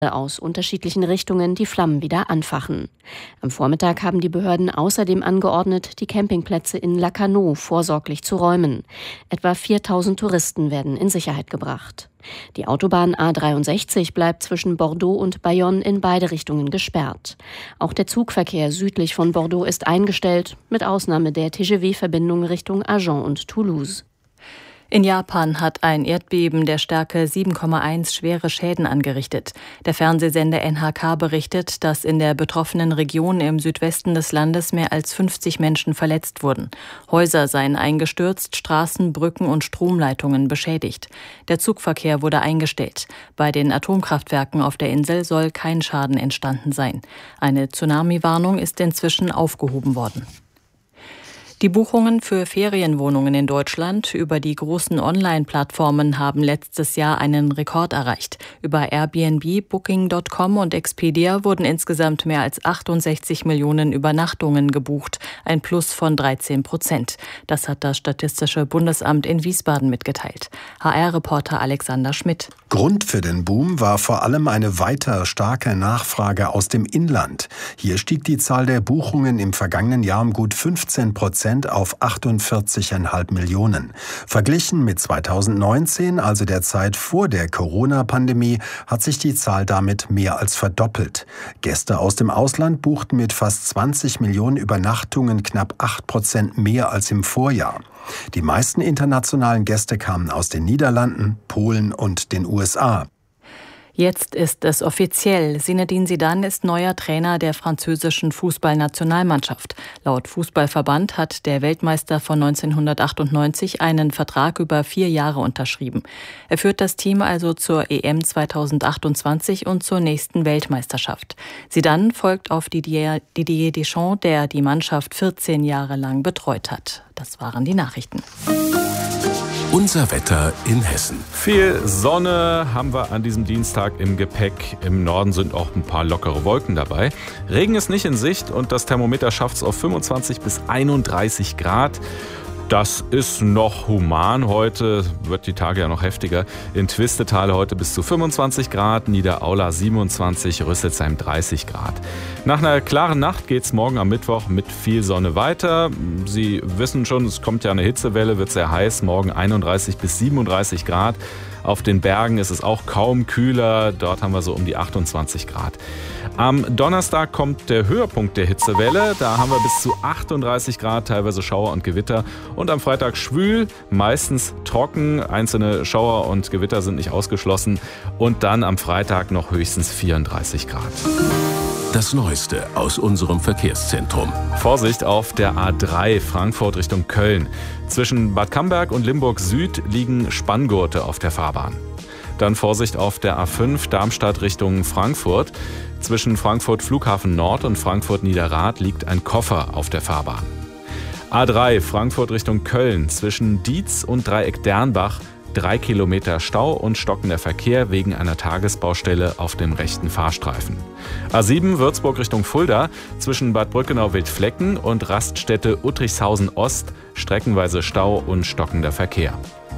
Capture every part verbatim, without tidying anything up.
aus unterschiedlichen Richtungen die Flammen wieder anfachen. Am Vormittag haben die Behörden außerdem angeordnet, die Campingplätze in Lacanau vorsorglich zu räumen. Etwa viertausend Touristen werden in Sicherheit gebracht. Die Autobahn A dreiundsechzig bleibt zwischen Bordeaux und Bayonne in beide Richtungen gesperrt. Auch der Zugverkehr südlich von Bordeaux ist eingestellt, mit Ausnahme der T G V-Verbindung Richtung Agen und Toulouse. In Japan hat ein Erdbeben der Stärke sieben Komma eins schwere Schäden angerichtet. Der Fernsehsender N H K berichtet, dass in der betroffenen Region im Südwesten des Landes mehr als fünfzig Menschen verletzt wurden. Häuser seien eingestürzt, Straßen, Brücken und Stromleitungen beschädigt. Der Zugverkehr wurde eingestellt. Bei den Atomkraftwerken auf der Insel soll kein Schaden entstanden sein. Eine Tsunami-Warnung ist inzwischen aufgehoben worden. Die Buchungen für Ferienwohnungen in Deutschland über die großen Online-Plattformen haben letztes Jahr einen Rekord erreicht. Über Airbnb, Booking Punkt com und Expedia wurden insgesamt mehr als achtundsechzig Millionen Übernachtungen gebucht, ein Plus von dreizehn Prozent. Das hat das Statistische Bundesamt in Wiesbaden mitgeteilt. H R-Reporter Alexander Schmidt. Grund für den Boom war vor allem eine weiter starke Nachfrage aus dem Inland. Hier stieg die Zahl der Buchungen im vergangenen Jahr um gut fünfzehn Prozent auf achtundvierzig Komma fünf Millionen. Verglichen mit zweitausendneunzehn, also der Zeit vor der Corona-Pandemie, hat sich die Zahl damit mehr als verdoppelt. Gäste aus dem Ausland buchten mit fast zwanzig Millionen Übernachtungen knapp acht Prozent mehr als im Vorjahr. Die meisten internationalen Gäste kamen aus den Niederlanden, Polen und den U S A. Jetzt ist es offiziell. Zinedine Zidane ist neuer Trainer der französischen Fußballnationalmannschaft. Laut Fußballverband hat der Weltmeister von neunzehnhundertachtundneunzig einen Vertrag über vier Jahre unterschrieben. Er führt das Team also zur E M zweitausendachtundzwanzig und zur nächsten Weltmeisterschaft. Zidane folgt auf Didier, Didier Deschamps, der die Mannschaft vierzehn Jahre lang betreut hat. Das waren die Nachrichten. Unser Wetter in Hessen. Viel Sonne haben wir an diesem Dienstag im Gepäck. Im Norden sind auch ein paar lockere Wolken dabei. Regen ist nicht in Sicht und das Thermometer schafft es auf fünfundzwanzig bis einunddreißig Grad. Das ist noch human. Heute wird die Tage ja noch heftiger. In Twistetal heute bis zu fünfundzwanzig Grad, Niederaula siebenundzwanzig, Rüsselsheim dreißig Grad. Nach einer klaren Nacht geht es morgen am Mittwoch mit viel Sonne weiter. Sie wissen schon, es kommt ja eine Hitzewelle, wird sehr heiß. Morgen einunddreißig bis siebenunddreißig Grad. Auf den Bergen ist es auch kaum kühler. Dort haben wir so um die achtundzwanzig Grad. Am Donnerstag kommt der Höhepunkt der Hitzewelle. Da haben wir bis zu achtunddreißig Grad, teilweise Schauer und Gewitter. Und am Freitag schwül, meistens trocken. Einzelne Schauer und Gewitter sind nicht ausgeschlossen. Und dann am Freitag noch höchstens vierunddreißig Grad. Das Neueste aus unserem Verkehrszentrum. Vorsicht auf der A drei Frankfurt Richtung Köln. Zwischen Bad Camberg und Limburg Süd liegen Spanngurte auf der Fahrbahn. Dann Vorsicht auf der A fünf Darmstadt Richtung Frankfurt. Zwischen Frankfurt Flughafen Nord und Frankfurt Niederrad liegt ein Koffer auf der Fahrbahn. A drei Frankfurt Richtung Köln. Zwischen Dietz und Dreieck Dernbach drei Kilometer Stau und stockender Verkehr wegen einer Tagesbaustelle auf dem rechten Fahrstreifen. A sieben Würzburg Richtung Fulda. Zwischen Bad Brückenau-Wildflecken und Raststätte Uttrichshausen Ost streckenweise Stau und stockender Verkehr.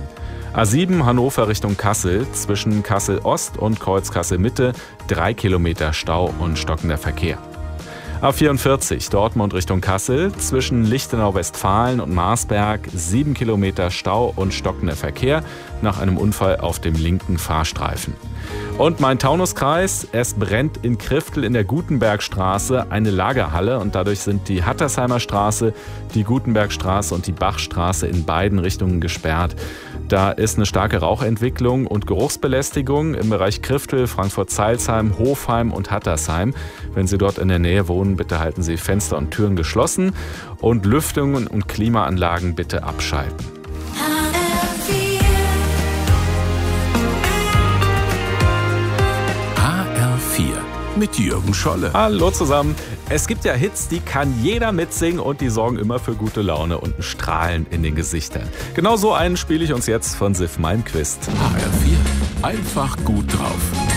A sieben Hannover Richtung Kassel. Zwischen Kassel Ost und Kreuz Kassel Mitte drei Kilometer Stau und stockender Verkehr. A vierundvierzig Dortmund Richtung Kassel. Zwischen Lichtenau-Westfalen und Marsberg sieben Kilometer Stau und stockender Verkehr nach einem Unfall auf dem linken Fahrstreifen. Und Main-Taunus-Kreis, es brennt in Kriftel in der Gutenbergstraße eine Lagerhalle und dadurch sind die Hattersheimer Straße, die Gutenbergstraße und die Bachstraße in beiden Richtungen gesperrt. Da ist eine starke Rauchentwicklung und Geruchsbelästigung im Bereich Kriftel, Frankfurt-Zeilsheim, Hofheim und Hattersheim. Wenn Sie dort in der Nähe wohnen, bitte halten Sie Fenster und Türen geschlossen und Lüftungen und Klimaanlagen bitte abschalten. H R vier mit Jürgen Scholle. Hallo zusammen. Es gibt ja Hits, die kann jeder mitsingen und die sorgen immer für gute Laune und ein Strahlen in den Gesichtern. Genau so einen spiele ich uns jetzt von Sif Malmquist. H R vier, einfach gut drauf.